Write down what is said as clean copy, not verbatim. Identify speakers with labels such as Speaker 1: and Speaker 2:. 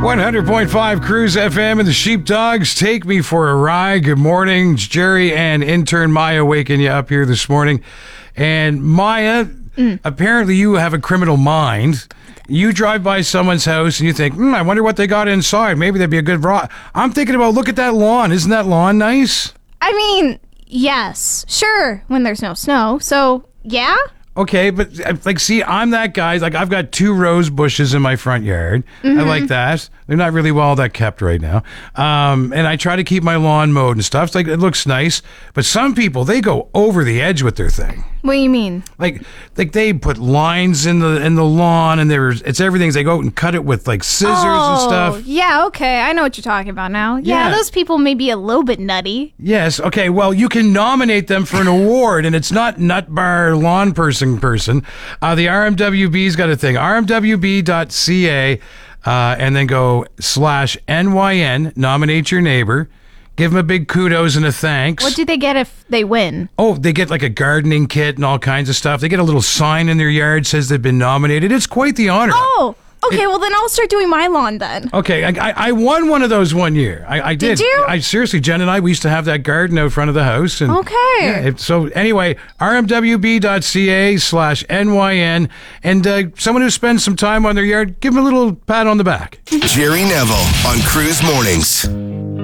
Speaker 1: 100.5 Cruise FM and the Sheepdogs take me for a ride. Good morning. It's Jerry and intern Maya waking you up here this morning. And Maya, apparently you have a criminal mind. You drive by someone's house and you think, I wonder what they got inside. Maybe that'd be a good ride. I'm thinking about, look at that lawn. Isn't that lawn nice?
Speaker 2: I mean, yes, sure, when there's no snow. So, yeah.
Speaker 1: Okay, but see, I'm that guy. Like, I've got 2 rose bushes in my front yard. I like that. They're not really well that kept right now. And I try to keep my lawn mowed and stuff. It's like, it looks nice. But some people, they go over the edge with their thing.
Speaker 2: What do you mean?
Speaker 1: Like they put lines in the lawn, and it's everything. They go out and cut it with like scissors and stuff.
Speaker 2: Yeah, okay, I know what you're talking about now. Yeah, those people may be a little bit nutty.
Speaker 1: Yes, okay. Well, you can nominate them for an award, and it's not Nut Bar Lawn Person. The RMWB's got a thing, rmwb.ca, and then go /NYN. Nominate your neighbor. Give them a big kudos and a thanks.
Speaker 2: What do they get if they win?
Speaker 1: Oh, they get like a gardening kit and all kinds of stuff. They get a little sign in their yard says they've been nominated. It's quite the honor.
Speaker 2: Oh, okay. Well, then I'll start doing my lawn then.
Speaker 1: Okay, I won one of those one year. I did.
Speaker 2: Did you?
Speaker 1: I seriously, Jen and I, we used to have that garden out front of the house. And
Speaker 2: okay.
Speaker 1: Yeah, so anyway, rmwb.ca /NYN. And someone who spends some time on their yard, give them a little pat on the back.
Speaker 3: Jerry Neville on Cruise Mornings.